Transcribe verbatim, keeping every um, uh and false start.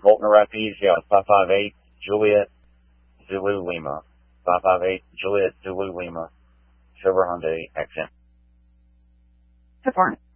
Walton Rapids, yeah, five five eight, Juliet, Zulu Lima. five five eight, Juliet, Zulu Lima. Silver Hyundai Accent. Good morning.